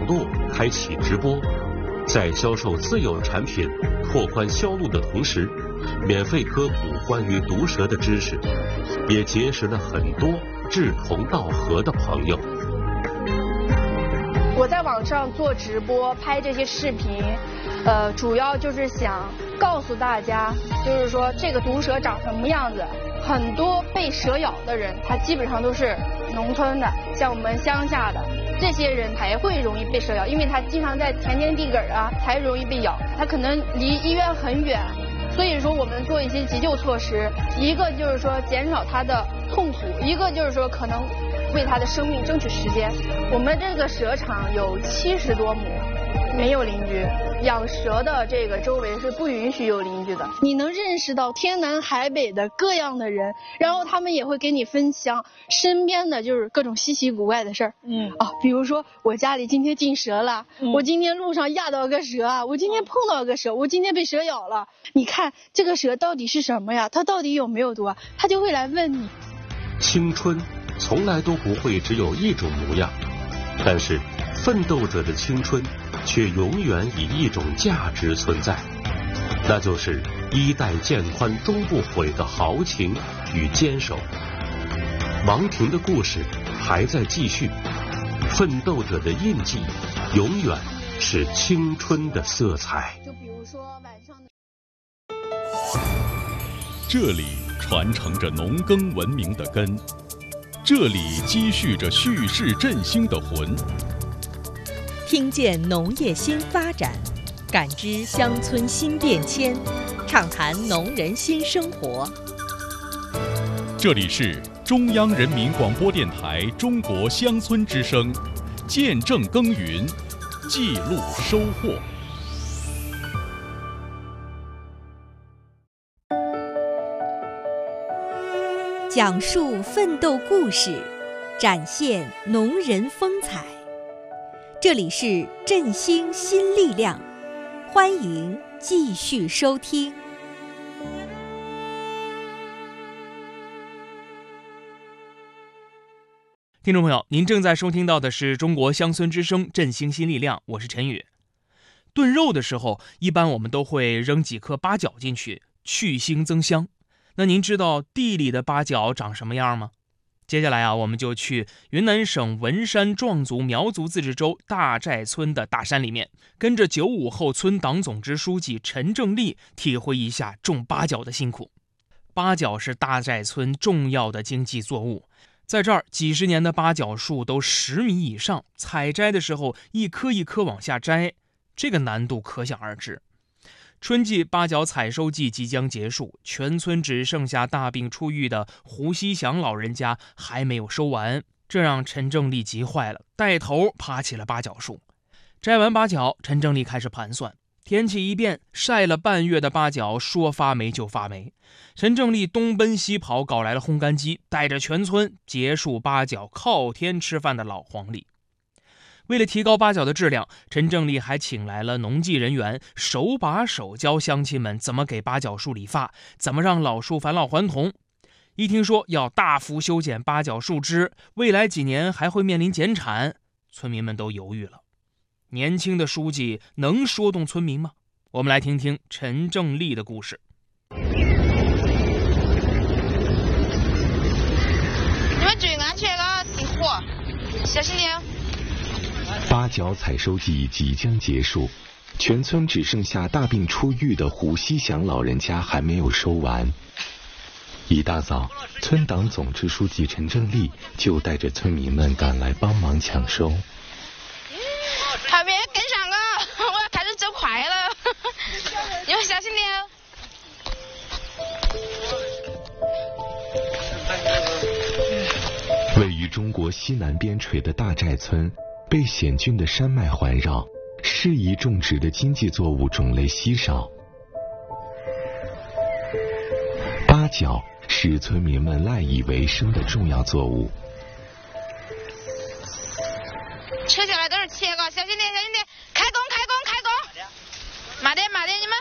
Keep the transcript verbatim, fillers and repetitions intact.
络开启直播，在销售自有产品、拓宽销路的同时，免费科普关于毒蛇的知识，也结识了很多志同道合的朋友。 我在网上做直播拍这些视频，呃，主要就是想告诉大家，就是说这个毒蛇长什么样子。很多被蛇咬的人，他基本上都是农村的，像我们乡下的这些人才会容易被蛇咬，因为他经常在田间地埂啊，才容易被咬。他可能离医院很远，所以说我们做一些急救措施，一个就是说减少他的痛苦，一个就是说可能为他的生命争取时间。我们这个蛇场有七十多亩，没有邻居，养蛇的这个周围是不允许有邻居的。你能认识到天南海北的各样的人，然后他们也会给你分享身边的就是各种稀奇古怪的事儿。嗯啊，比如说我家里今天进蛇了，嗯、我今天路上压到个蛇啊，我今天碰到个蛇，我今天被蛇咬了。你看这个蛇到底是什么呀？它到底有没有毒啊？他就会来问你。 青春从来都不会只有一种模样，但是奋斗者的青春却永远以一种价值存在，那就是衣带渐宽终不悔的豪情与坚守。王婷的故事还在继续，奋斗者的印记永远是青春的色彩。 就比如说晚上的， 这里传承着农耕文明的根，这里积蓄着蓄势振兴的魂。 听见农业新发展，感知乡村新变迁，畅谈农人新生活。 这里是中央人民广播电台中国乡村之声，见证耕耘，记录收获。 讲述奋斗故事，展现农人风采。这里是振兴新力量，欢迎继续收听。 听众朋友，您正在收听到的是中国乡村之声振兴新力量，我是陈宇。炖肉的时候，一般我们都会扔几颗八角进去，去腥增香。那您知道地里的八角长什么样吗？接下来啊，我们就去云南省文山壮族苗族自治州大寨村的大山里面，跟着九五后村党总支书记陈正立体会一下种八角的辛苦。八角是大寨村重要的经济作物，在这儿几十年的八角树都十米以上，采摘的时候一颗一颗往下摘，这个难度可想而知。春季八角采收季即将结束，全村只剩下大病初愈的胡锡祥老人家还没有收完，这让陈正立急坏了，带头爬起了八角树。摘完八角，陈正立开始盘算，天气一变，晒了半月的八角说发霉就发霉。陈正立东奔西跑，搞来了烘干机，带着全村结束八角靠天吃饭的老黄历。为了提高八角的质量，陈正立还请来了农技人员，手把手教乡亲们怎么给八角树理发，怎么让老树返老还童。一听说要大幅修剪八角树枝，未来几年还会面临减产，村民们都犹豫了。年轻的书记能说动村民吗？我们来听听陈正立的故事。 你们注意安全了，地火，小心点。 八角采收季即将结束，全村只剩下大病初愈的胡锡祥老人家还没有收完。一大早，村党总支书记陈正立就带着村民们赶来帮忙抢收。 后面跟上了，我要开始走快了，你们小心点。 位于中国西南边陲的大寨村，被险峻的山脉环绕，适宜种植的经济作物种类稀少。八角是村民们赖以为生的重要作物。 扯下来都是铁个，小心点，小心点，开工，开工，开工，慢点，慢点，你们。